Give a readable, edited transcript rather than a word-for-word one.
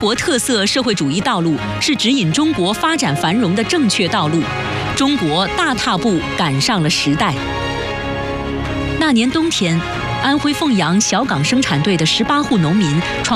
国特色社会主义道路是指引中国发展繁荣的正确道路，中国大踏步赶上了时代。那年冬天，安徽凤阳小岗生产队的18户农民创